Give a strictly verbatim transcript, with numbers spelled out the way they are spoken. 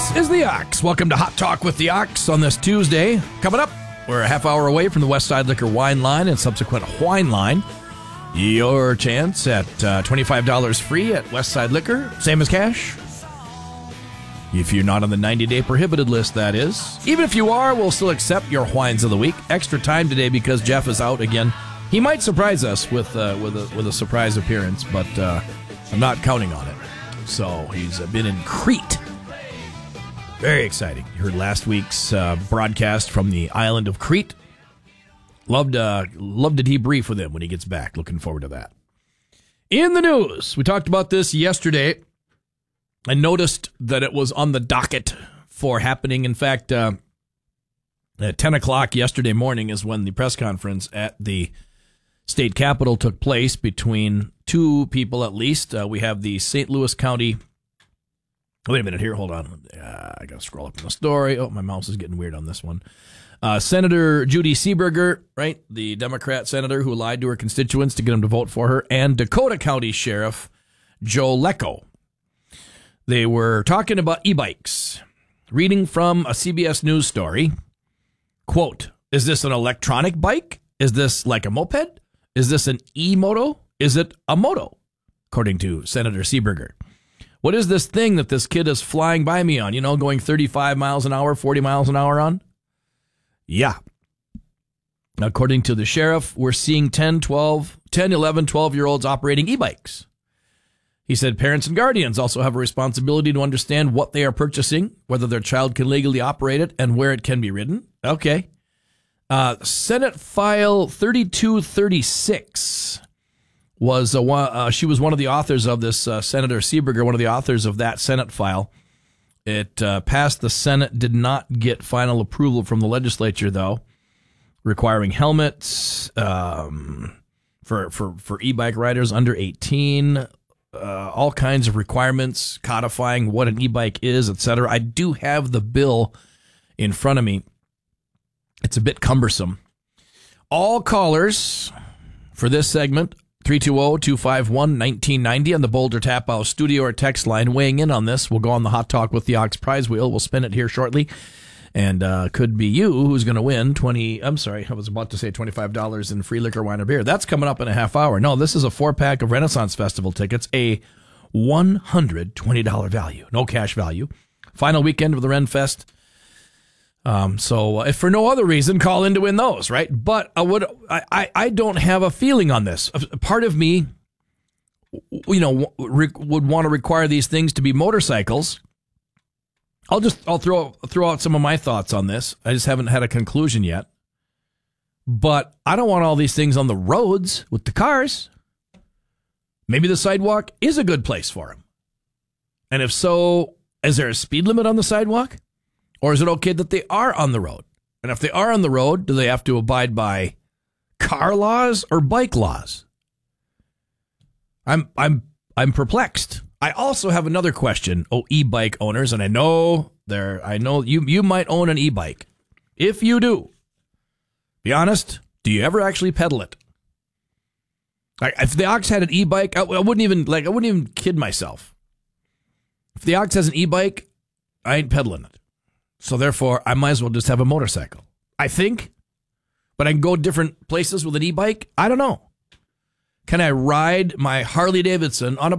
This is the Ox. Welcome to Hot Talk with the Ox on this Tuesday. Coming up, we're a half hour away from the Westside Liquor wine line and subsequent wine line. Your chance at uh, twenty-five dollars free at Westside Liquor, same as cash. If you're not on the ninety-day prohibited list, that is. Even if you are, we'll still accept your wines of the week. Extra time today because Jeff is out again. He might surprise us with uh, with a with a surprise appearance, but uh, I'm not counting on it. So he's been in Crete. Very exciting. You heard last week's uh, broadcast from the island of Crete. Loved, uh, loved to debrief with him when he gets back. Looking forward to that. In the news, we talked about this yesterday. I noticed that it was on the docket for happening. In fact, uh, at ten o'clock yesterday morning is when the press conference at the state capitol took place between two people at least. Uh, we have the Saint Louis County... Wait a minute here. Hold on. Uh, I got to scroll up in the story. Oh, my mouse is getting weird on this one. Uh, Senator Judy Seeberger, right, the Democrat senator who lied to her constituents to get them to vote for her, and Dakota County Sheriff Joe Lecco. They were talking about e-bikes. Reading from a C B S News story, quote, is this an electronic bike? Is this like a moped? Is this an e-moto? Is it a moto? According to Senator Seeberger. What is this thing that this kid is flying by me on? You know, going thirty-five miles an hour, forty miles an hour on? Yeah. According to the sheriff, we're seeing ten, twelve, ten, eleven, twelve-year-olds operating e-bikes. He said parents and guardians also have a responsibility to understand what they are purchasing, whether their child can legally operate it, and where it can be ridden. Okay. Uh, Senate File thirty-two thirty-six. Was a, uh, she was one of the authors of this, uh, Senator Seeberger, one of the authors of that Senate file. It uh, passed the Senate, did not get final approval from the legislature, though, requiring helmets um, for, for, for e-bike riders under eighteen, uh, all kinds of requirements, codifying what an e-bike is, et cetera. I do have the bill in front of me. It's a bit cumbersome. All callers for this segment, three two zero, two five one, one nine nine zero on the Boulder Tap House studio or text line. Weighing in on this, we'll go on the Hot Talk with the Ox prize wheel. We'll spin it here shortly. And uh, could be you who's going to win twenty. I'm sorry, I was about to say twenty-five dollars in free liquor, wine, or beer. That's coming up in a half hour. No, this is a four-pack of Renaissance Festival tickets, a one hundred twenty dollars value. No cash value. Final weekend of the Ren Fest. Um, so uh, if for no other reason, call in to win those, right? But I would, I, I, I don't have a feeling on this. A part of me, you know, re- would want to require these things to be motorcycles. I'll just, I'll throw, throw out some of my thoughts on this. I just haven't had a conclusion yet. But I don't want all these things on the roads with the cars. Maybe the sidewalk is a good place for them. And if so, is there a speed limit on the sidewalk? Or is it okay that they are on the road? And if they are on the road, do they have to abide by car laws or bike laws? I'm I'm I'm perplexed. I also have another question. Oh, e-bike owners, and I know there I know you you might own an e-bike. If you do, be honest, do you ever actually pedal it? Like, if the Ox had an e-bike, I, I wouldn't even like I wouldn't even kid myself. If the Ox has an e-bike, I ain't pedaling it. So therefore, I might as well just have a motorcycle. I think. But I can go different places with an e-bike? I don't know. Can I ride my Harley Davidson on a